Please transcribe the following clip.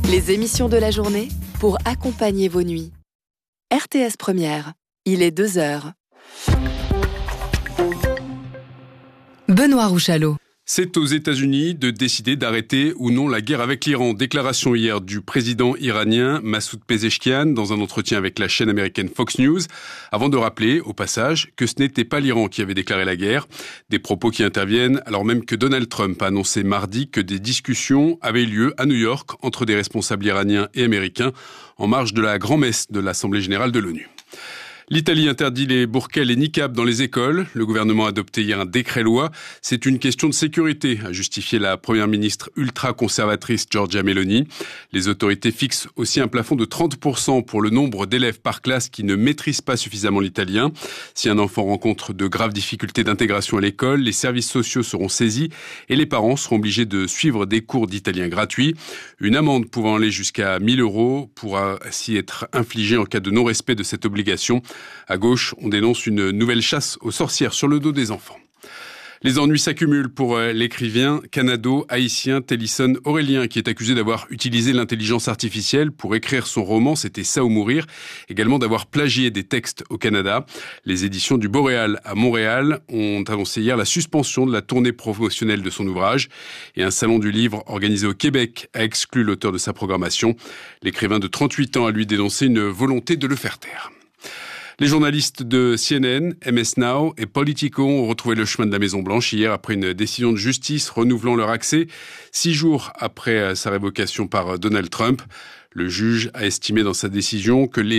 Les émissions de la journée pour accompagner vos nuits. RTS Première, il est 2h. Benoît Rouchalot. C'est aux États-Unis de décider d'arrêter ou non la guerre avec l'Iran. Déclaration hier du président iranien Massoud Pezeshkian dans un entretien avec la chaîne américaine Fox News, avant de rappeler, au passage, que ce n'était pas l'Iran qui avait déclaré la guerre. Des propos qui interviennent alors même que Donald Trump a annoncé mardi que des discussions avaient lieu à New York entre des responsables iraniens et américains en marge de la grand-messe de l'Assemblée générale de l'ONU. L'Italie interdit les burqas et les niqabs dans les écoles. Le gouvernement a adopté hier un décret-loi. C'est une question de sécurité, a justifié la première ministre ultra-conservatrice Giorgia Meloni. Les autorités fixent aussi un plafond de 30% pour le nombre d'élèves par classe qui ne maîtrisent pas suffisamment l'italien. Si un enfant rencontre de graves difficultés d'intégration à l'école, les services sociaux seront saisis et les parents seront obligés de suivre des cours d'italien gratuits. Une amende pouvant aller jusqu'à 1 000 € pourra ainsi être infligée en cas de non-respect de cette obligation. À gauche, on dénonce une nouvelle chasse aux sorcières sur le dos des enfants. Les ennuis s'accumulent pour l'écrivain canado-haïtien Télisson Aurélien, qui est accusé d'avoir utilisé l'intelligence artificielle pour écrire son roman « C'était ça ou mourir », également d'avoir plagié des textes au Canada. Les éditions du Boréal à Montréal ont annoncé hier la suspension de la tournée promotionnelle de son ouvrage. Et un salon du livre organisé au Québec a exclu l'auteur de sa programmation. L'écrivain de 38 ans a lui dénoncé une volonté de le faire taire. Les journalistes de CNN, MS Now et Politico ont retrouvé le chemin de la Maison-Blanche hier après une décision de justice renouvelant leur accès 6 jours après sa révocation par Donald Trump. Le juge a estimé dans sa décision que les